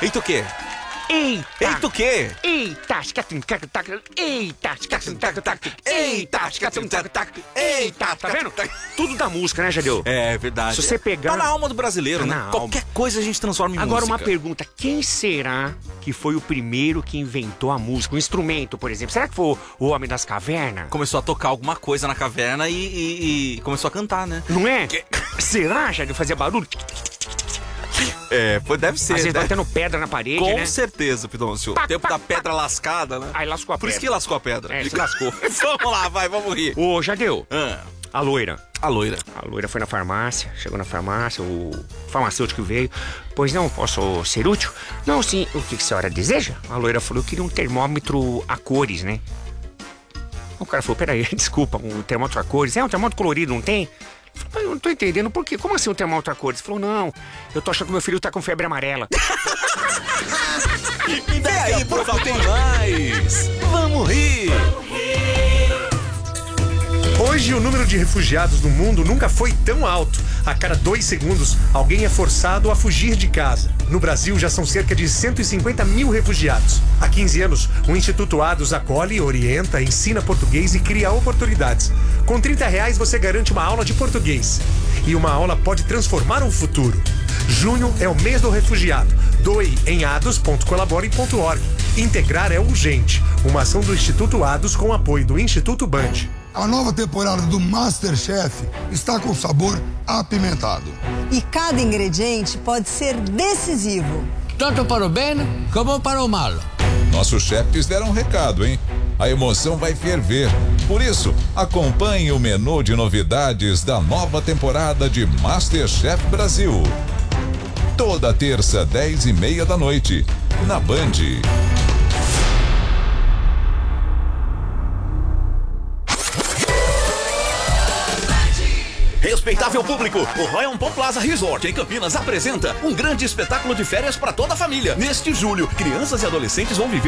Eita o quê? Eita! Eita o quê? Eita! Eita! Tá vendo? Tudo da música, né, Jadeu? É verdade. Se você pegar... Tá na alma do brasileiro, Tá né? na alma. Qualquer coisa a gente transforma em Agora música. uma pergunta, quem será que foi o primeiro que inventou a música? Um instrumento, por exemplo. Será que foi o Homem das Cavernas? Começou a tocar alguma coisa na caverna e começou a cantar, né? Não é? Será, Jadeu, fazer barulho? É, deve ser. Às vezes né? batendo pedra na parede, Com né? certeza, Pidoncio. O tempo da pedra lascada, né? Aí lascou a Por pedra. isso que lascou a pedra. É, se lascou. Vamos lá, vamos rir. Ô, Jadeu, a loira. A loira. A loira foi na farmácia, chegou na farmácia, o farmacêutico veio. Pois não, posso ser útil? Não, sim. O que a senhora deseja? A loira falou que queria um termômetro a cores, né? O cara falou, peraí, desculpa, um termômetro a cores. É um termômetro colorido, não tem? Eu não tô entendendo por quê. Como assim um termômetro a cores? Ele falou, não, eu tô achando que meu filho tá com febre amarela. E daí, por favor, tem mais. Vamos rir. Hoje, o número de refugiados no mundo nunca foi tão alto. A cada 2 segundos, alguém é forçado a fugir de casa. No Brasil, já são cerca de 150 mil refugiados. Há 15 anos, o Instituto ADOS acolhe, orienta, ensina português e cria oportunidades. Com R$30, você garante uma aula de português. E uma aula pode transformar um futuro. Junho é o mês do refugiado. Doe em ados.colabore.org. Integrar é urgente. Uma ação do Instituto ADOS com apoio do Instituto Band. A nova temporada do MasterChef está com sabor apimentado. E cada ingrediente pode ser decisivo. Tanto para o bem como para o mal. Nossos chefes deram um recado, hein? A emoção vai ferver. Por isso, acompanhe o menu de novidades da nova temporada de MasterChef Brasil. Toda terça, 10h30 da noite, na Band. Respeitável público, o Royal Palm Plaza Resort em Campinas apresenta um grande espetáculo de férias para toda a família. Neste julho, crianças e adolescentes vão viver